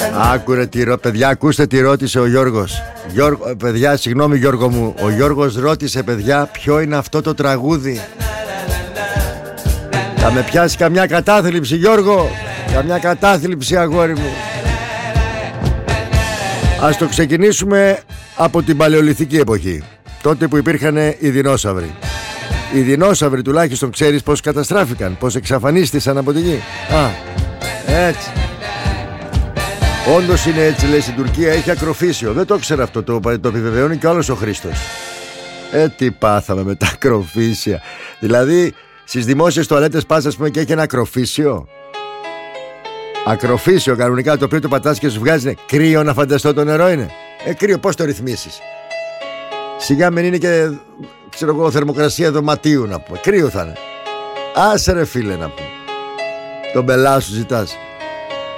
Άκουρε παιδιά, ακούστε τι ρώτησε ο Γιώργος. Παιδιά, συγγνώμη Γιώργο μου. Ο Γιώργος ρώτησε, παιδιά, ποιο είναι αυτό το τραγούδι. Θα με πιάσει καμιά κατάθλιψη, Γιώργο. Καμιά κατάθλιψη, αγόρι μου. Ας το ξεκινήσουμε από την παλαιολιθική εποχή. Τότε που υπήρχαν οι δεινόσαυροι. Οι δεινόσαυροι τουλάχιστον ξέρεις πως καταστράφηκαν, πως εξαφανίστησαν από τη γη. Έτσι. Όντως είναι έτσι, λέει, στην Τουρκία έχει ακροφύσιο. Δεν το ήξερα αυτό, το επιβεβαιώνει και όλος ο Χρήστος. Τι πάθαμε με τα ακροφύσια. Δηλαδή στις δημόσιες τουαλέτες πας, ας πούμε, και έχει ένα ακροφύσιο. Ακροφύσιο κανονικά, το οποίο το πατάς και σου βγάζει κρύο, να φανταστώ το νερό είναι. Κρύο, πώς το ρυθμίσεις? Σιγά μην είναι και, ξέρω εγώ, θερμοκρασία δωματίου να πούμε. Κρύο θα είναι. Άσε ρε φίλε να πούμε. Τον πελά σου ζητάς.